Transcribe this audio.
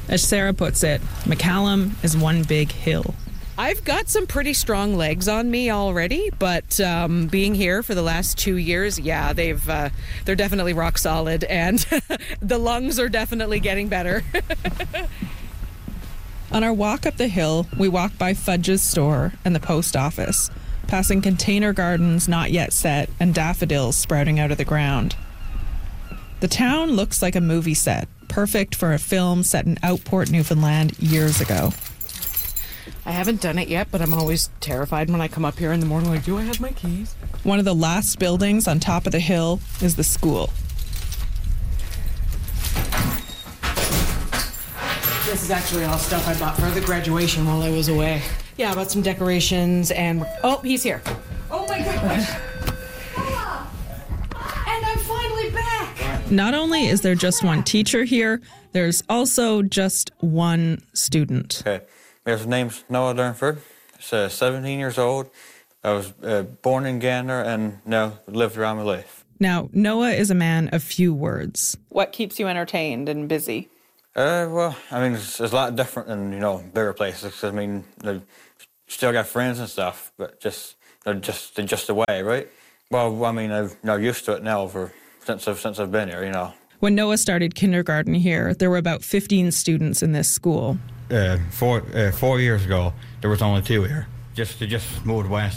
As Sarah puts it, McCallum is one big hill. I've got some pretty strong legs on me already, but being here for the last 2 years, yeah, they're definitely rock solid, and the lungs are definitely getting better. On our walk up the hill, we walk by Fudge's store and the post office, passing container gardens not yet set and daffodils sprouting out of the ground. The town looks like a movie set, perfect for a film set in Outport, Newfoundland years ago. I haven't done it yet, but I'm always terrified when I come up here in the morning, like, do I have my keys? One of the last buildings on top of the hill is the school. This is actually all stuff I bought for the graduation while I was away. Yeah, I bought some decorations and... Oh, he's here. Oh my gosh. And I'm finally back. Not only is there just one teacher here, there's also just one student. Okay. His name's Noah Durnford. He's 17 years old. I was born in Gander and now lived around my life. Now, Noah is a man of few words. What keeps you entertained and busy? Well, I mean, it's a lot different than, bigger places. I mean, they still got friends and stuff, but they're just away, right? Well, I mean, I'm used to it now since I've been here, When Noah started kindergarten here, there were about 15 students in this school. 4 years ago, there was only 2 here. They just moved west.